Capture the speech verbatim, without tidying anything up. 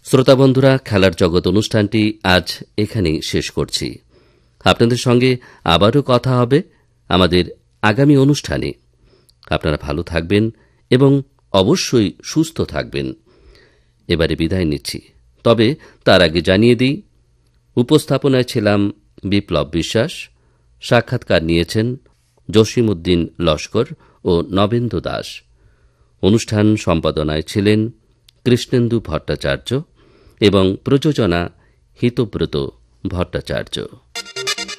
শ্রোতা বন্ধুরা, খেলার জগৎ অনুষ্ঠানটি আজ এখানেই শেষ করছি। আপনাদের সঙ্গে আবারও কথা হবে আমাদের আগামী অনুষ্ঠানে। আপনারা ভালো থাকবেন এবং অবশ্যই সুস্থ থাকবেন। এবারে বিদায় নিচ্ছি, তবে তার আগে জানিয়ে দিই, উপস্থাপনায় ছিলাম বিপ্লব বিশ্বাস, সাক্ষাৎকার নিয়েছেন জসিমউদ্দিন লস্কর ও নবেন্দু দাস। অনুষ্ঠান সম্পাদনায় ছিলেন কৃষ্ণেন্দু ভট্টাচার্য এবং প্রযোজনা হিতব্রত ভট্টাচার্য।